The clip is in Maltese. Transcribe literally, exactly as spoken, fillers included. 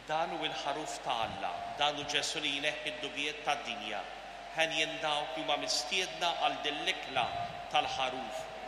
Dan u l-ħaruf ta' Alla, dan u Ġesu li jneħħi d-dubjiet tad-dinja. Ħen jindawk li huma mistiedna għal din l-ikla tal-ħaruf